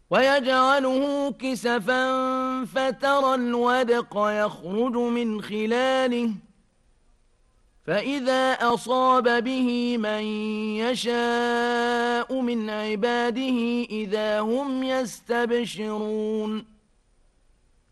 ويجعله كسفا فترى الودق يخرج من خلاله فإذا أصاب به من يشاء من عباده إذا هم يستبشرون